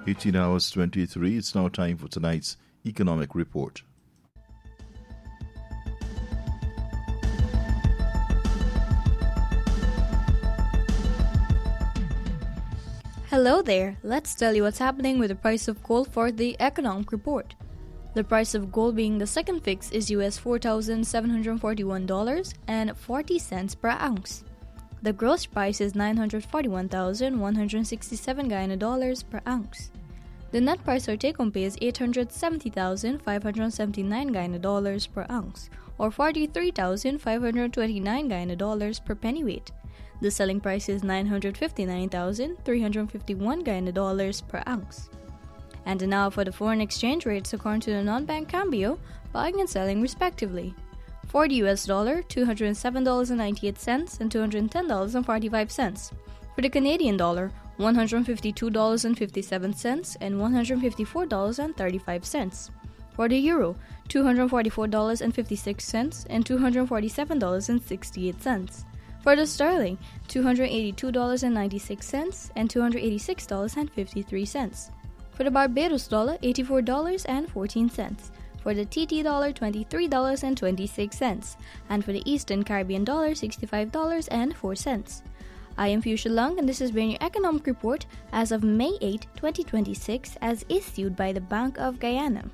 18 hours 23. It's now time for tonight's economic report. Hello there. Let's tell you what's happening with the price of gold for the economic report. The price of gold being the second fix is US $4,741.40 per ounce. The gross price is $941,167 Guyana dollars per ounce. The net price or take-home pay is $870,579 Guyana dollars per ounce, or $43,529 Guyana dollars per pennyweight. The selling price is $959,351 Guyana dollars per ounce. And now for the foreign exchange rates according to the non-bank Cambio, buying and selling respectively. For the US dollar, $207.98 and $210.45. For the Canadian dollar, $152.57 and $154.35. For the euro, $244.56 and $247.68. For the sterling, $282.96 and $286.53. For the Barbados dollar, $84.14. For the TT dollar, $23.26. And for the Eastern Caribbean dollar, $65.04. I am Fuchsia Lung, and this has been your economic report as of May 8, 2026, as issued by the Bank of Guyana.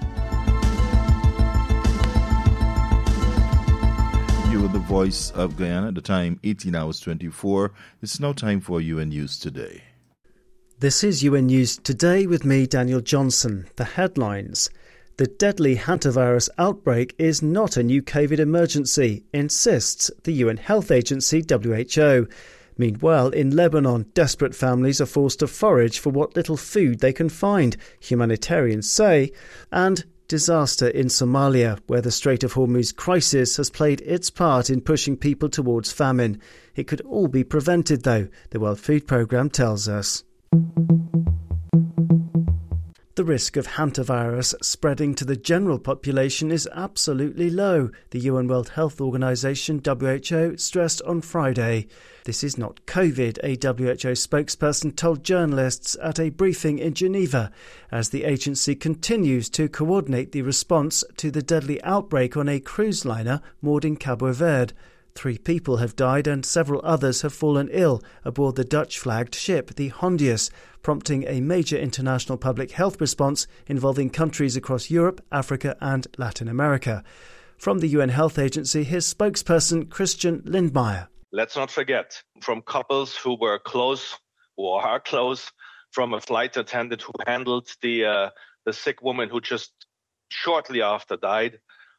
You are the voice of Guyana. The time 18 hours 24. It's now time for UN News Today. This is UN News Today with me, Daniel Johnson. The headlines. The deadly hantavirus outbreak is not a new COVID emergency, insists the UN Health Agency WHO. Meanwhile, in Lebanon, desperate families are forced to forage for what little food they can find, humanitarians say. And disaster in Somalia, where the Strait of Hormuz crisis has played its part in pushing people towards famine. It could all be prevented, though, the World Food Programme tells us. The risk of hantavirus spreading to the general population is absolutely low, the UN World Health Organization WHO stressed on Friday. This is not COVID, a WHO spokesperson told journalists at a briefing in Geneva, as the agency continues to coordinate the response to the deadly outbreak on a cruise liner moored in Cabo Verde. 3 people have died and several others have fallen ill aboard the Dutch-flagged ship, the Hondius, prompting a major international public health response involving countries across Europe, Africa and Latin America. From the UN Health Agency, his spokesperson, Christian Lindmeier. Let's not forget, from couples who were close or are close, from a flight attendant who handled the sick woman who just shortly after died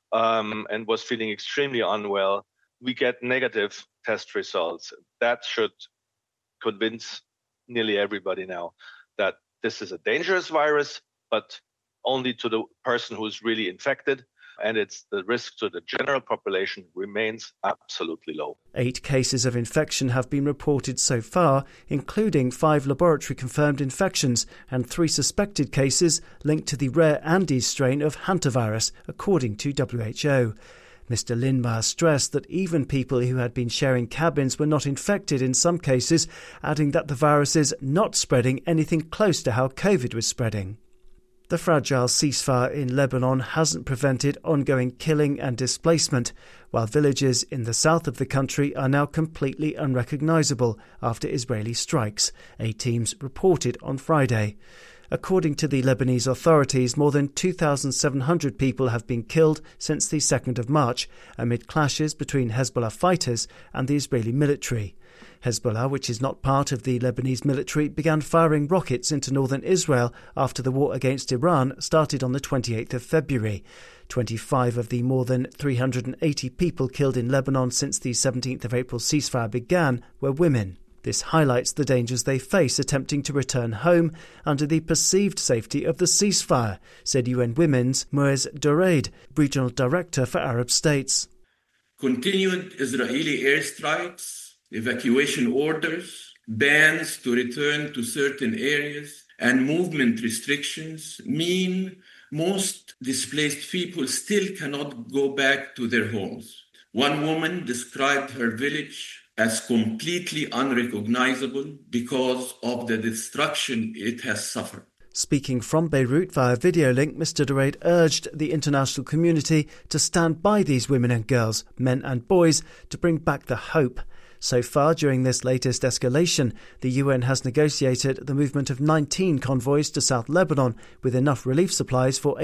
and was feeling extremely unwell, we get negative test results. That should convince nearly everybody now that this is a dangerous virus, but only to the person who's really infected. And it's the risk to the general population remains absolutely low. 8 cases of infection have been reported so far, including 5 laboratory-confirmed infections and 3 suspected cases linked to the rare Andes strain of hantavirus, according to WHO. Mr. Lindmeier stressed that even people who had been sharing cabins were not infected in some cases, adding that the virus is not spreading anything close to how COVID was spreading. The fragile ceasefire in Lebanon hasn't prevented ongoing killing and displacement, while villages in the south of the country are now completely unrecognisable after Israeli strikes, teams reported on Friday. According to the Lebanese authorities, more than 2,700 people have been killed since the 2nd of March, amid clashes between Hezbollah fighters and the Israeli military. Hezbollah, which is not part of the Lebanese military, began firing rockets into northern Israel after the war against Iran started on the 28th of February. 25 of the more than 380 people killed in Lebanon since the 17th of April ceasefire began were women. This highlights the dangers they face attempting to return home under the perceived safety of the ceasefire, said UN Women's Muez Doreid, regional director for Arab states. Continued Israeli airstrikes, evacuation orders, bans to return to certain areas, and movement restrictions mean most displaced people still cannot go back to their homes. One woman described her village as completely unrecognizable because of the destruction it has suffered. Speaking from Beirut via video link, Mr. Duraid urged the international community to stand by these women and girls, men and boys, to bring back the hope. So far, during this latest escalation, the UN has negotiated the movement of 19 convoys to South Lebanon with enough relief supplies for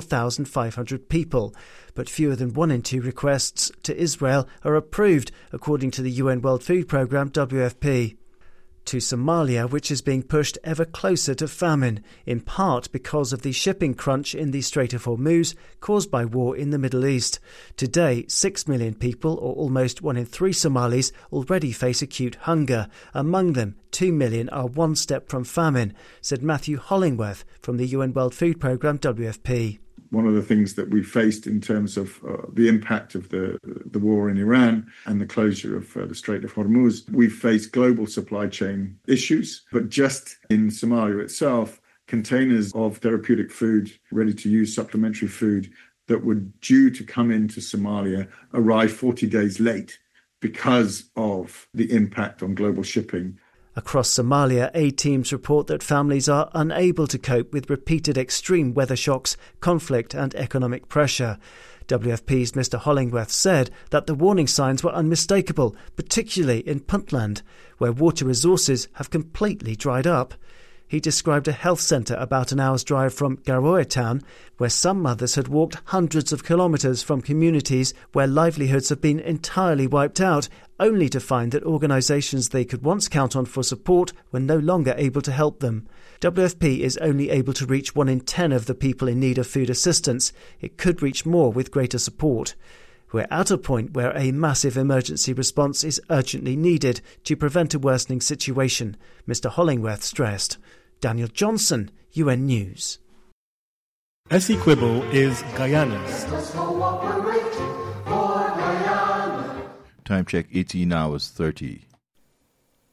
84,500 people. But fewer than 1 in 2 requests to Israel are approved, according to the UN World Food Programme, WFP. To Somalia, which is being pushed ever closer to famine, in part because of the shipping crunch in the Strait of Hormuz caused by war in the Middle East. Today, 6 million people, or almost 1 in 3 Somalis, already face acute hunger. Among them, 2 million are one step from famine, said Matthew Hollingworth from the UN World Food Programme, WFP. One of the things that we faced in terms of the impact of the war in Iran and the closure of the Strait of Hormuz, we've faced global supply chain issues. But just in Somalia itself, containers of therapeutic food, ready-to-use supplementary food that were due to come into Somalia arrived 40 days late because of the impact on global shipping. Across Somalia, aid teams report that families are unable to cope with repeated extreme weather shocks, conflict and economic pressure. WFP's Mr. Hollingworth said that the warning signs were unmistakable, particularly in Puntland, where water resources have completely dried up. He described a health centre about an hour's drive from Garoua town, where some mothers had walked hundreds of kilometres from communities where livelihoods have been entirely wiped out, only to find that organisations they could once count on for support were no longer able to help them. WFP is only able to reach 1 in 10 of the people in need of food assistance. It could reach more with greater support. We're at a point where a massive emergency response is urgently needed to prevent a worsening situation, Mr. Hollingworth stressed. Daniel Johnson, UN News. Essequibo is Guyana's. Time check 18 hours 30.